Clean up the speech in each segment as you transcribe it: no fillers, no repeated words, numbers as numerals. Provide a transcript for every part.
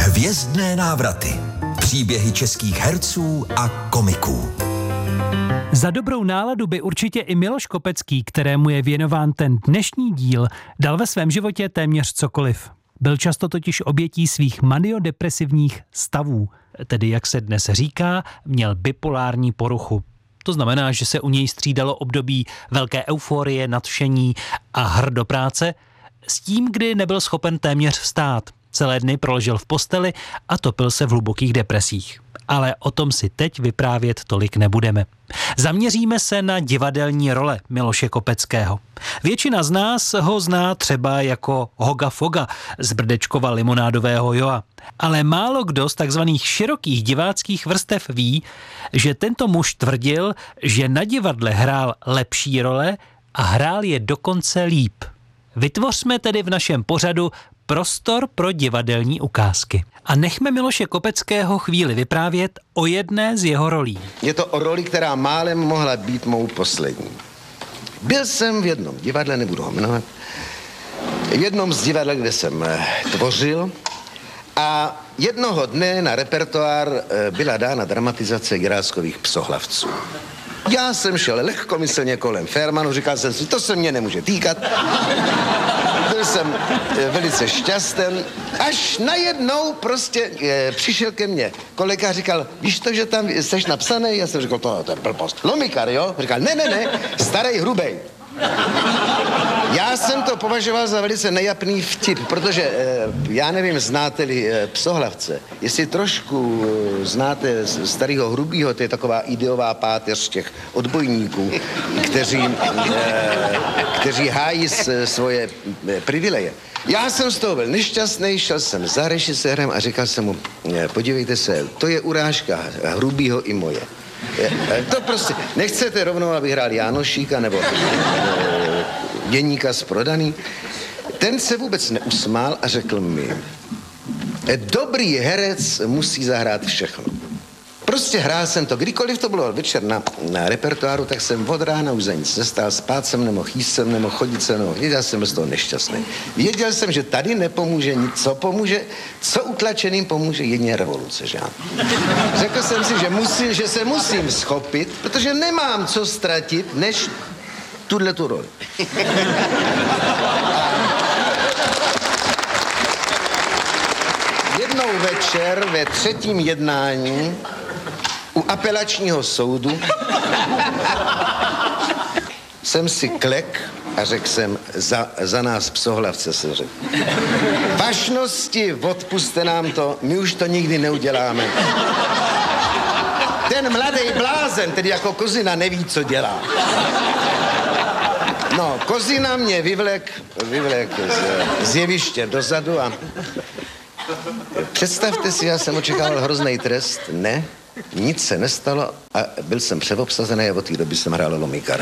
Hvězdné návraty. Příběhy českých herců a komiků. Za dobrou náladu by určitě i Miloš Kopecký, kterému je věnován ten dnešní díl, dal ve svém životě téměř cokoliv. Byl často totiž obětí svých maniodepresivních stavů, tedy jak se dnes říká, měl bipolární poruchu. To znamená, že se u něj střídalo období velké euforie, nadšení a hrdo práce s tím, kdy nebyl schopen téměř vstát. Celé dny proležel v posteli a topil se v hlubokých depresích. Ale o tom si teď vyprávět tolik nebudeme. Zaměříme se na divadelní role Miloše Kopeckého. Většina z nás ho zná třeba jako Hoga Foga z Brdečkova limonádového Joa. Ale málo kdo z takzvaných širokých diváckých vrstev ví, že tento muž tvrdil, že na divadle hrál lepší role a hrál je dokonce líp. Vytvořme tedy v našem pořadu prostor pro divadelní ukázky. A nechme Miloše Kopeckého chvíli vyprávět o jedné z jeho rolí. Je to o roli, která málem mohla být mou poslední. Byl jsem v jednom divadle, nebudu ho jmenovat, v jednom z divadel, kde jsem tvořil, a jednoho dne na repertoár byla dána dramatizace Jiráskových Psohlavců. Já jsem šel lehkomyslně kolem Fairmanu, říkal jsem si, to se mě nemůže týkat. Byl jsem velice šťastný, až najednou prostě přišel ke mně kolega a říkal, víš to, že tam jsi napsaný? Já jsem říkal, to je blbost. Lomikar, jo? Říkal, ne, starej, hrubej. Já jsem to považoval za velice nejapný vtip, protože já nevím, znáte-li Psohlavce, jestli trošku znáte starého Hrubýho, to je taková ideová páteř těch odbojníků, kteří hájí svoje privileje. Já jsem z toho byl nešťastný, šel jsem za režisérem a říkal jsem mu, podívejte se, to je urážka Hrubýho i moje. To prostě, nechcete rovnou, aby hrál Jánošíka nebo Děníka z Prodaný. Ten se vůbec neusmál a řekl mi, dobrý herec musí zahrát všechno. Prostě hrál jsem to, kdykoliv to bylo večer na repertoáru, tak jsem od rána už za nic nestál, spát jsem nemohl, jíst jsem nemohl, chodit jsem nemohl, já jsem byl z toho nešťastný. Věděl jsem, že tady nepomůže nic, co pomůže, co utlačeným pomůže, jedině revoluce, že ano. Řekl jsem si, že se musím schopit, protože nemám co ztratit, než tu roli. Jednou večer ve třetím jednání u apelačního soudu jsem si klek a řekl jsem, za nás Psohlavce se řekl. Vašnosti, odpuste nám to, my už to nikdy neuděláme. Ten mladý blázen, tedy jako Kozina, neví, co dělá. No, Kozina mě vyvlek z jeviště dozadu a představte si, já jsem očekával hrozný trest, ne, nic se nestalo a byl jsem přeobsazený a od té doby jsem hrál Lomikara.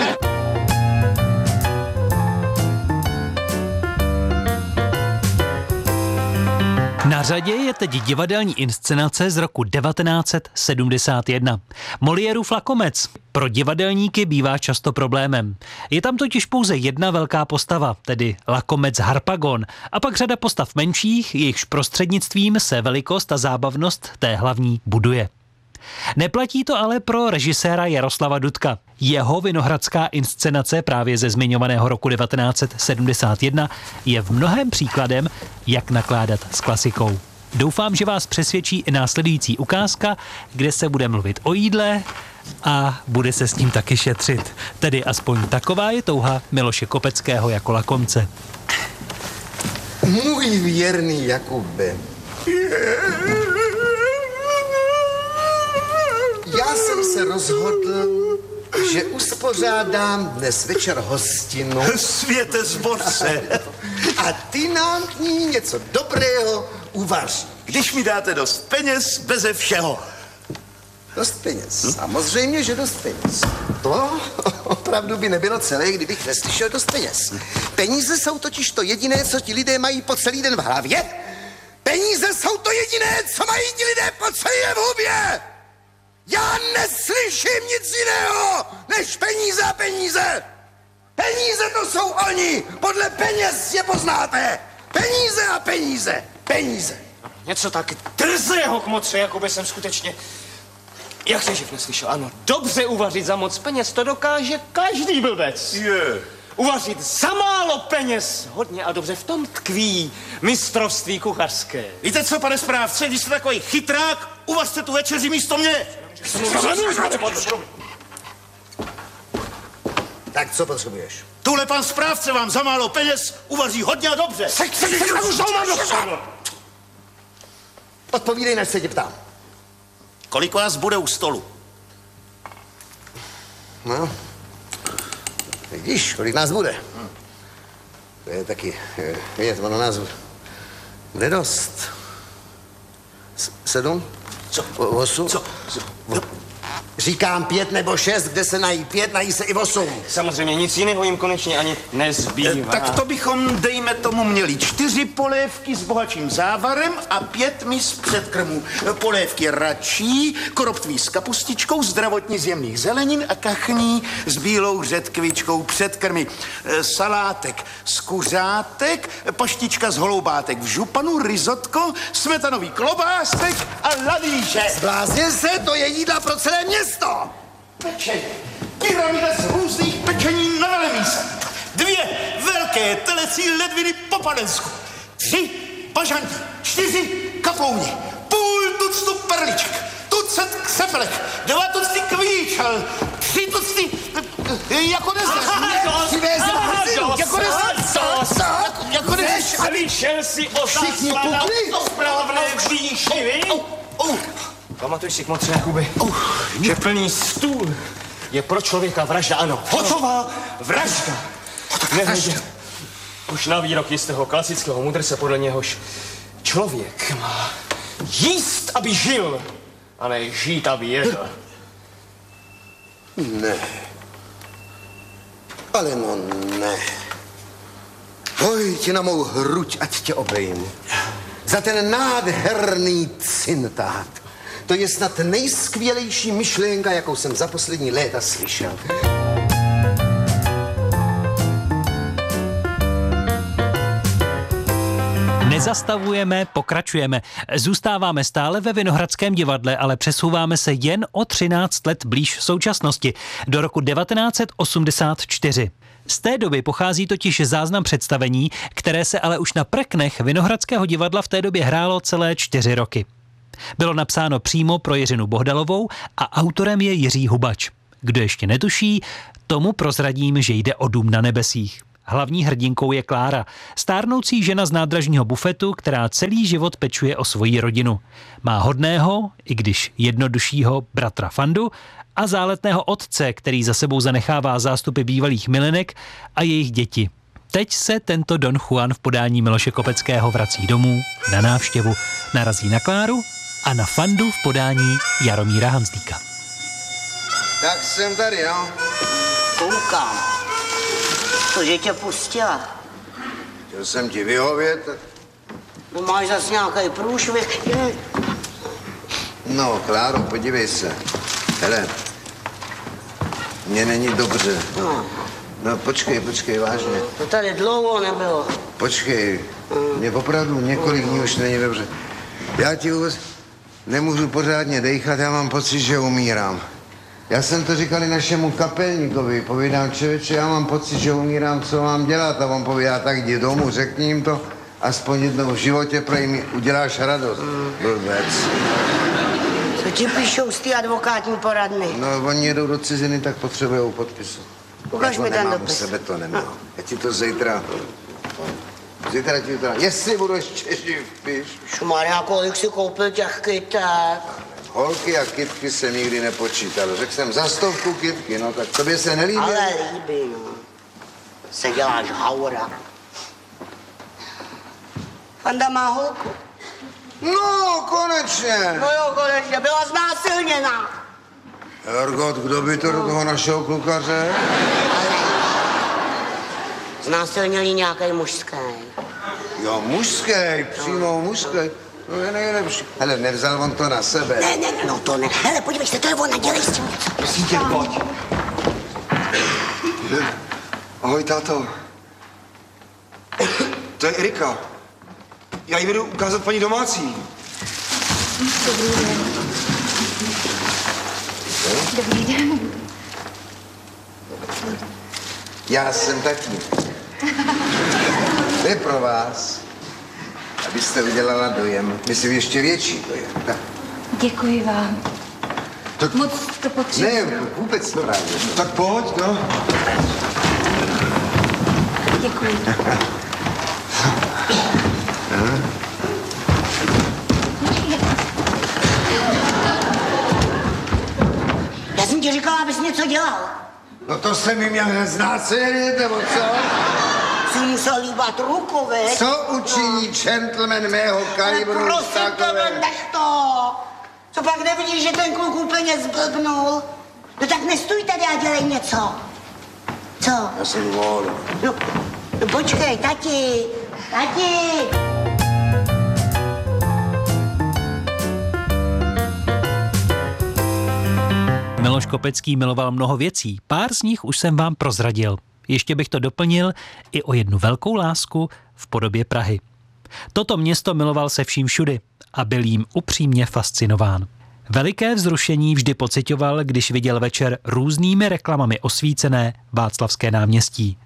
Na řadě je teď divadelní inscenace z roku 1971. Moliérův Lakomec pro divadelníky bývá často problémem. Je tam totiž pouze jedna velká postava, tedy Lakomec Harpagon, a pak řada postav menších, jejichž prostřednictvím se velikost a zábavnost té hlavní buduje. Neplatí to ale pro režiséra Jaroslava Dudka. Jeho vinohradská inscenace právě ze zmiňovaného roku 1971 je v mnohém příkladem, jak nakládat s klasikou. Doufám, že vás přesvědčí i následující ukázka, kde se bude mluvit o jídle a bude se s ním taky šetřit. Tedy aspoň taková je touha Miloše Kopeckého jako Lakomce. Můj věrný Jakube. Já jsem se rozhodl, že uspořádám dnes večer hostinu. Světe zborce. A ty nám k ní něco dobrého uvaří. Když mi dáte dost peněz, beze všeho. Dost peněz. Samozřejmě, že dost peněz. To opravdu by nebylo celé, kdybych neslyšel dost peněz. Peníze jsou totiž to jediné, co ti lidé mají po celý den v hlavě. Peníze jsou to jediné, co mají ti lidé po celý den v hubě. Já neslyším nic jiného, než peníze a peníze. Peníze to jsou oni, podle peněz je poznáte. Peníze a peníze, peníze. něco tak drzého kmotře, jako by jsem skutečně... Jak se živ neslyšel? Ano, dobře uvařit za moc peněz, to dokáže každý blbec. Uvařit za málo peněz, hodně a dobře, v tom tkví mistrovství kuchařské. Víte co, pane správce, když jste takový chytrák, uvařte tu večeři místo mě. Tak co potřebuješ? Tuhle pan správce vám za málo peněz uvaří hodně a dobře. Odpovídej, než se tě ptám. Kolik vás bude u stolu? No, vidíš, kolik nás bude. To je taky, vidět, ono nás bude dost. 7? Co? 8? Co? Říkám 5 nebo 6, kde se nají 5, nají se i 8. Samozřejmě nic jiného jim konečně ani nezbývá. Tak to bychom, dejme tomu, měli 4 polévky s bohatším závarem a 5 mis předkrmů. Polévky račí, koroptví s kapustičkou, zdravotní z jemných zelenin a kachní s bílou řetkvičkou předkrmy. Salátek z kuřátek, paštička z holoubátek v županu, risotko, smetanový klobásek a ladíše. Zbláznil se, to je jídla pro celé město. Pečení. Pyramida z různých pečení na velemíse. 2 velké telecí ledviny po Padensku. 3 bažanti. 4 kapouni. Půl tuctu perliček. Tucet křepelek. 2 tucty kvíčel. 3 tucty jako Slyšel si o záslada správné výšivy? Pamatuješ si, kmotře Jakuby, že plný stůl je pro člověka vražda, ano, hotová vražda. Nehledě už na výrok jistého klasického mudrce, podle něhož člověk má jíst, aby žil, a ne žít, aby jedl. Ne. Ale no ne. Pojď na mou hruď, ať tě obejmu. Za ten nádherný cintát. To je snad nejskvělejší myšlenka, jakou jsem za poslední léta slyšel. Nezastavujeme, pokračujeme. Zůstáváme stále ve Vinohradském divadle, ale přesouváme se jen o 13 let blíž současnosti, do roku 1984. Z té doby pochází totiž záznam představení, které se ale už na prknech Vinohradského divadla v té době hrálo celé 4 roky. Bylo napsáno přímo pro Jiřinu Bohdalovou a autorem je Jiří Hubač. Kdo ještě netuší, tomu prozradím, že jde o Dům na nebesích. Hlavní hrdinkou je Klára, stárnoucí žena z nádražního bufetu, která celý život pečuje o svoji rodinu. Má hodného, i když jednoduššího bratra Fandu a záletného otce, který za sebou zanechává zástupy bývalých milenek a jejich děti. Teď se tento Don Juan v podání Miloše Kopeckého vrací domů na návštěvu, narazí na Kláru a na Fandu v podání Jaromíra Hanzlíka. Tak jsem tady, no. Koukám. To, že tě pustila. Chtěl jsem ti vyhovět. No máš zase nějaký průšvih. No, Kláro, podívej se. Hele, mně není dobře. No, počkej, vážně. To tady dlouho nebylo. Počkej, mně opravdu několik dní už není dobře. Já ti vůbec nemůžu pořádně dejchat, já mám pocit, že umírám. Já jsem to říkal i našemu kapelníkovi, povídám, člověče, já mám pocit, že umírám, co mám dělat, a on povídá, tak jdi domů, řekni jim to, aspoň jednou v životě, prej mi uděláš radost. Blbec. Co ti píšou z té advokátní poradny? No, oni jedou do ciziny, tak potřebujou podpisu. Ukaž mi ten dopis. U sebe to nemám. Já ti to zítra ti to jestli budu ještě živ, píš. Šumaria, kolik si koupil těch kytek? Holky a kytky jsem nikdy nepočítal. Řekl jsem za 100 kytky, no tak tobě se nelíbí? Ale líbí, no. Se děláš haura. Fanda má holku. No, konečně. No jo, konečně, byla znásilněná. Hergot, kdo by to do toho našeho klukaře? Znásilnil jí nějaký mužský. Jo, mužský, přímo mužský. No je nejlepší. Hele, nevzal on to na sebe. Ne, no to ne. Hele, podívej se, to je ona, dělej s tím něco. Prosím tě, pojď. Ahoj, táto. To je Erika. Já jí vedu ukázat paní domácí. Dobrý den. Dobrý den. Já jsem tatín. To je pro vás, abyste udělala dojem. Myslím, ještě větší dojem. Tak. Děkuji vám. Tak, Moc to potřebuji. ne, vůbec právě. Tak pojď, no. Děkuji. Já jsem ti říkala, abys něco dělal. No to se mi měl znásilnit, nebo co? Jsi musel líbat ruku, veď? Co učiní gentleman mého kalibru? Prosím tebe, nech to. Co pak nevidíš, že ten kluk úplně zblbnul? No tak nestůj tady a dělej něco. Co? Já jsem volný. No počkej, tati. Miloš Kopecký miloval mnoho věcí, pár z nich už jsem vám prozradil. Ještě bych to doplnil i o jednu velkou lásku v podobě Prahy. Toto město miloval se vším všudy a byl jím upřímně fascinován. Veliké vzrušení vždy pociťoval, když viděl večer různými reklamami osvícené Václavské náměstí.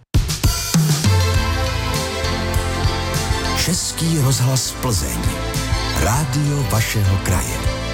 Český rozhlas Plzeň. Rádio vašeho kraje.